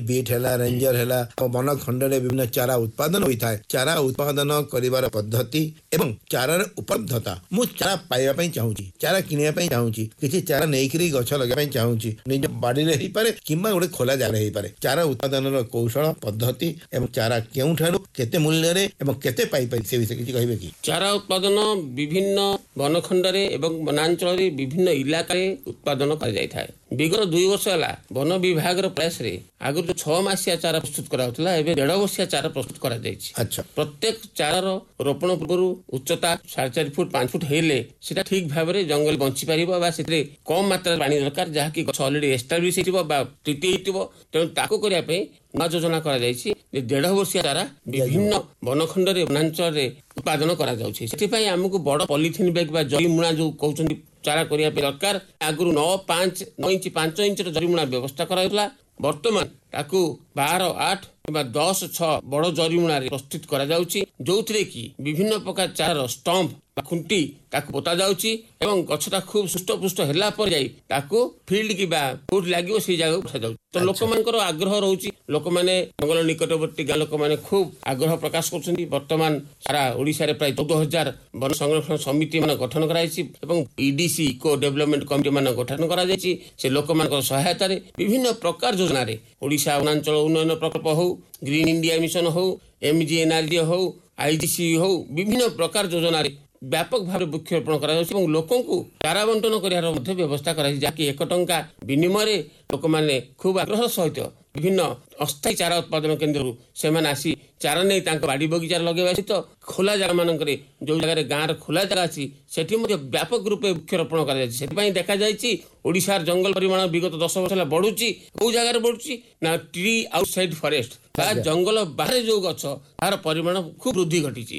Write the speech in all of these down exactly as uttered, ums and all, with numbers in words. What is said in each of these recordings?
Beat है ranger है one खंड में विभिन्न चारा उत्पादन होता है चारा उत्पादन कर पद्धति एवं चारार उपलब्धता मु चारा पाइबा चाहूँगी चारा किणवा चाहूँगी किसी चारा नहीं गछ लगे चाहूँगी निज बाड़ी हो पारे कि गोटे खोला जगह हो पारे चारा उत्पादन कौशल पद्धति एवं चारा केउठारु केते मूल्य एवं केते पाई पाई से विषय किसी कहबे कि चारा उत्पादन विभिन्न वनखंड एवं वनांचल विभिन्न इलाका उत्पादन कर जाय थाए विगत दुई वर्ष है वन विभाग प्रयास आगुरी छह मसिया चारा प्रस्तुत कराउतला एबे डेढ़ वर्षिया चारा प्रस्तुत करा जायछि। अच्छा प्रत्येक चारार रोपण पूर्व उच्चता साढ़े चार फुट पांच फुट हेले सेटा ठीक भाव में जंगल बंची पारिबो बा सेते कम मात्रा पानी दरकार जहाँकि गछ ऑलरेडी एस्टाब्लिश हेतिबो बा ट्रीटी हेतिबो तेणु ताको करिया पे नवा योजना करा जायछि डेढ़ वर्षिया चारा विभिन्न वनखंड रे वनांचल रे उत्पादन करा जाउछि। सेति पई हमकु बड़ पॉलिथिन बैग बा जरीमुणा जो कहउछन्ती चारा करिया पे दरकार आगुरु नौ पांच नौ इंच पांच इंच जरीमुणा व्यवस्था कराइला वर्तमान ताकू बारह आठ कि दस छह बड़ जरीमुणा प्रस्तुत करा जाउछि जोथिरे कि विभिन्न प्रकार चारार स्टंप खुंटी ताकू पोता जाउछि एवं गछटा खूब सुष्ट पुष्ट होला पर जाई ताकू फील्ड कि बा फुट लागियो से जगह उठा जाउछि। तो लोक मानकर आग्रह रहउछि लोक माने जंगल निकटवर्ती गाँ लोक माने खूब आग्रह प्रकाश करछन्ती। वर्तमान सारा ओडिसा रे प्राय चौदह हजार वन संरक्षण समिति मान गठन कराइछि एवं ईडीसी को डेवलपमेंट कमिटी मान गठन करा जाइछि से लोक मानकर सहायता रे विभिन्न प्रकार योजना रे ओडिसा वनांचल उन्नयन प्रकल्प हो ग्रीन इंडिया मिशन हो एमजीएनआरडी हो आईजीसी हो विभिन्न प्रकार योजना रे व्यापक भाव वृक्षरोपण करा जाउछि एवं लोकन को चारा बंटन करियार मध्य व्यवस्था करा जाकि एक टंका विनिमय लोक माने खूब आग्रह सहित विभिन्न अस्थायी चारा उत्पादन केन्द्र से आसी चारा नहीं बाड़ी बगीचार लगे सहित खोला जगह मानक जो जगह गाँव खोला जगह अच्छी सेठी व्यापक रूपे वृक्षरोपण कर देखा जाइए ओडिशार जंगल परिमाण विगत दस वर्ष बढ़ुची कौ जगह बढ़ुची ना ट्री आउटसाइड फॉरेस्ट जंगल बाहर जो गछ तार परिमाण खूब वृद्धि घटी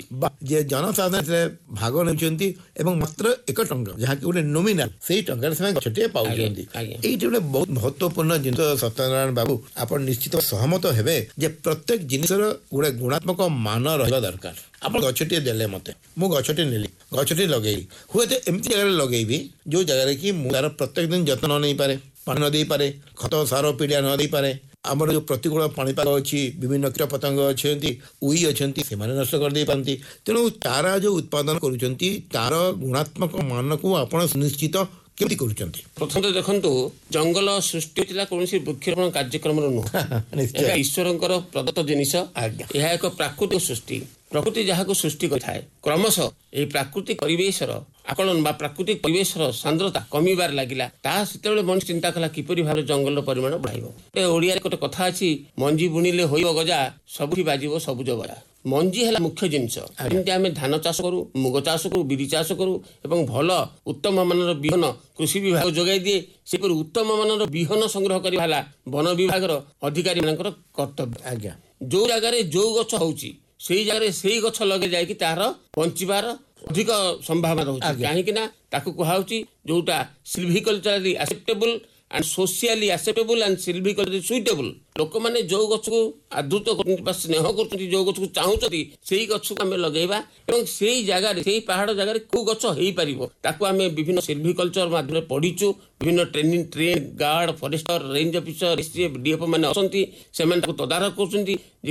जनसाधारण भाग नहीं मात्र एक टंका जहाँ गोटे नोमिनाल से टंकार से गछटे पाँच ये बहुत महत्वपूर्ण जिन सत्यनारायण बाबू आप निश्चित सहमत हेबे जे प्रत्येक जिनिसर गोटे गुणात्मक मान रहा दरकार। आप गछटे देले मते मु गछटे नेली गछटे लगेली हुए तो एमती जगह लगेबी जो जगह कि तार प्रत्येक दिन जत्न नहीं पारे पानी न दे पारे खत सार पीड़िया न दे पारे आमर जो प्रतिकूल पाणीपाग अच्छी विभिन्न कीट पतंग अच्छा उई अच्छा से नष्ट कर दे पारती तेणु चारा जो उत्पादन करुँच तार गुणात्मक मान को आप सुनिश्चित केमती करुँच। प्रथम तो देखो जंगल सृष्टि कौन वृक्षरोपण कार्यक्रम नुह ईश्वर प्रदत्त जिनिस यह एक प्राकृतिक सृष्टि प्रकृति जहाँ सृष्टि करें क्रमश ये प्राकृतिक परिवेशर आकलन बा प्राकृतिक परिवेशर सांद्रता कमिबार लगिला से मनुष्य चिंता कला किपरि भाव जंगल परिमाण बढ़ाइब। ओडिया गोटे कथा अच्छी मंजी बुणिले होइब गजा सबुठी बाजिब सबुज बजा मंजी है मुख्य जिनस जमी आम धान चाष करूँ मुग चाष करूँ बिरी चाष करूँ एवं भल उत्तम मानर बिहन कृषि विभाग जोगाई दिए सेपरि उत्तम मानर बिहन संग्रह कर वन विभाग अधिकारी मान कर्तव्य आज्ञा जो जगार जो गछ होउची से जगह से गछ लगे जाए तार बंचार अधिक संभावना रही कहीं ताकू कहुची जोटा सिल्विकल्चरली acceptable and socially acceptable and सिल्विकल्चरली suitable लोक मैंने जो गछ को आदृत कर स्नेह कर जो गछ को चाहूँगी से गछ को आम लगेगा से जगार से पहाड़ जगह कौ गछ हो पार आम विभिन्न सिल्विकल्चर माध्यम पढ़ीचु विभिन्न training train guard forester range officer DFO मैंने अच्छा से तदारख कर